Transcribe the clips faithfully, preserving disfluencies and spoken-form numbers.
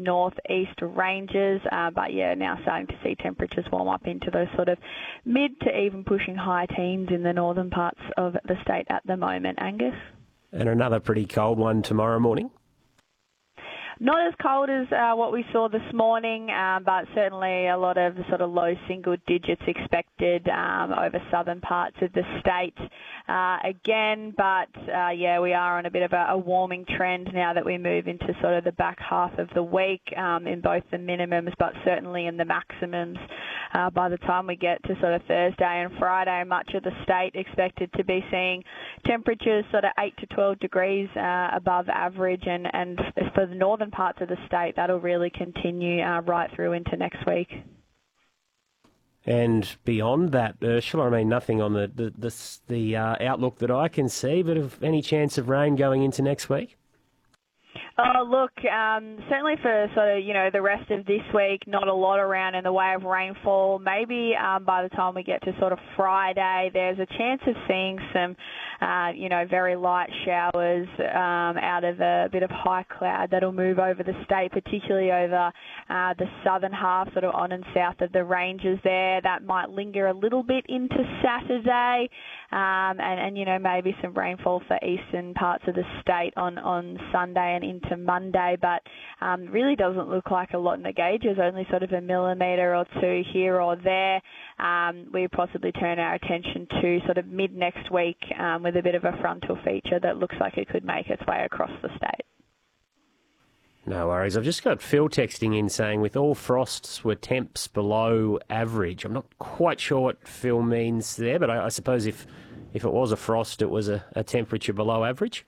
northeast ranges. Uh, but yeah, now starting to see temperatures warm up into those sort of mid to even pushing high teens in the northern parts of the state at the moment, Angus. And another pretty cold one tomorrow morning? Not as cold as uh, what we saw this morning, um, but certainly a lot of sort of low single digits expected um, over southern parts of the state uh, again. But uh, yeah, we are on a bit of a, a warming trend now that we move into sort of the back half of the week um, in both the minimums, but certainly in the maximums. Uh, by the time we get to sort of Thursday and Friday, much of the state expected to be seeing temperatures sort of eight to twelve degrees uh, above average, and, and for the northern parts of the state, that'll really continue uh, right through into next week. And beyond that, Ursula, I mean, nothing on the the the, the uh, outlook that I can see, but of any chance of rain going into next week? Oh, look, um, certainly for sort of, you know, the rest of this week, not a lot around in the way of rainfall. Maybe um, by the time we get to sort of Friday, there's a chance of seeing some, uh, you know, very light showers um, out of a bit of high cloud that'll move over the state, particularly over uh, the southern half, sort of on and south of the ranges there. That might linger a little bit into Saturday, um, and, and, you know, maybe some rainfall for eastern parts of the state on, on Sunday and into Monday, but um, really doesn't look like a lot in the gauges, only sort of a millimetre or two here or there. Um, we possibly turn our attention to sort of mid next week um, with a bit of a frontal feature that looks like it could make its way across the state. No worries. I've just got Phil texting in saying with all frosts were temps below average. I'm not quite sure what Phil means there, but I, I suppose if, if it was a frost, it was a, a temperature below average?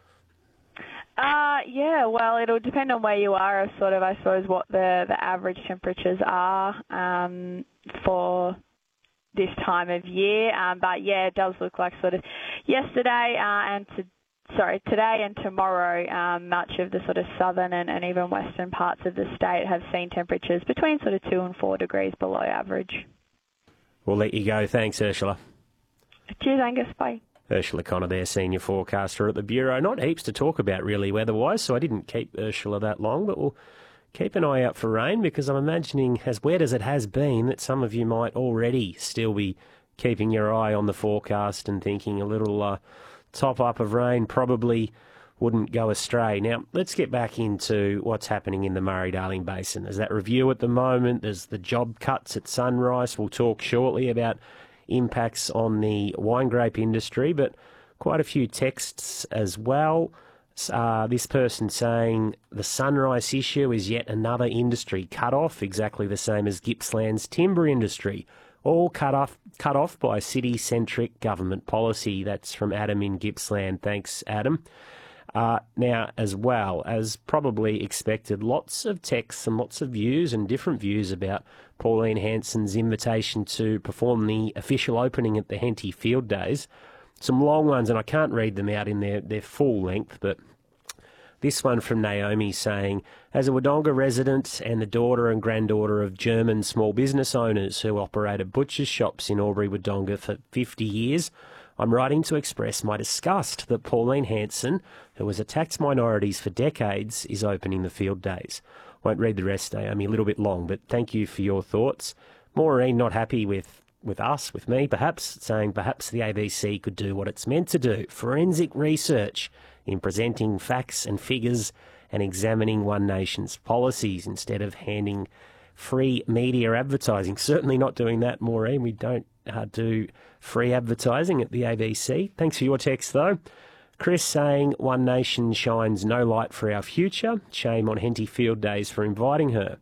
Uh, yeah, well, it'll depend on where you are, as sort of, I suppose, what the, the average temperatures are um, for this time of year. Um, but, yeah, it does look like sort of yesterday uh, and to, sorry, today and tomorrow, um, much of the sort of southern and, and even western parts of the state have seen temperatures between sort of two and four degrees below average. We'll let you go. Thanks, Ursula. Cheers, Angus. Bye. Ursula Connor there, senior forecaster at the Bureau. Not heaps to talk about really weather-wise, so I didn't keep Ursula that long, but we'll keep an eye out for rain because I'm imagining, as wet as it has been, that some of you might already still be keeping your eye on the forecast and thinking a little uh, top-up of rain probably wouldn't go astray. Now, let's get back into what's happening in the Murray-Darling Basin. There's that review at the moment. There's the job cuts at Sunrise. We'll talk shortly about impacts on the wine grape industry, but quite a few texts as well. Uh, this person saying the Sunrise issue is yet another industry cut off, exactly the same as Gippsland's timber industry, all cut off cut off by city-centric government policy. That's from Adam in Gippsland. Thanks, Adam. Uh, now, as well, as probably expected, lots of texts and lots of views and different views about Pauline Hanson's invitation to perform the official opening at the Henty Field Days. Some long ones, and I can't read them out in their, their full length, but this one from Naomi saying, as a Wodonga resident and the daughter and granddaughter of German small business owners who operated butcher's shops in Albury Wodonga for fifty years, I'm writing to express my disgust that Pauline Hanson, who has attacked minorities for decades, is opening the field days. Won't read the rest, Naomi, a little bit long, but thank you for your thoughts. Maureen not happy with, with us, with me perhaps, saying perhaps the A B C could do what it's meant to do, forensic research in presenting facts and figures and examining One Nation's policies instead of handing free media advertising. Certainly not doing that, Maureen. We don't uh, do free advertising at the A B C. Thanks for your text, though. Chris saying One Nation shines no light for our future. Shame on Henty Field Days for inviting her.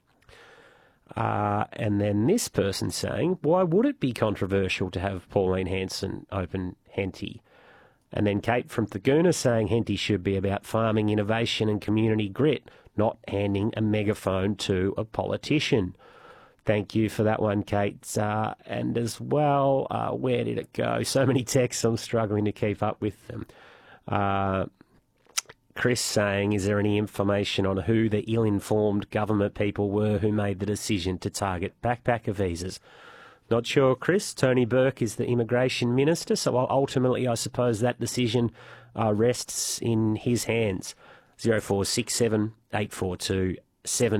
Uh, and then this person saying, why would it be controversial to have Pauline Hanson open Henty? And then Kate from Thaguna saying Henty should be about farming, innovation and community grit, not handing a megaphone to a politician. Thank you for that one, Kate. Uh, and as well, uh, where did it go? So many texts, I'm struggling to keep up with them. Uh, Chris saying, is there any information on who the ill-informed government people were who made the decision to target backpacker visas? Not sure, Chris. Tony Burke is the immigration minister, so ultimately I suppose that decision uh, rests in his hands. zero four six seven eight four two seven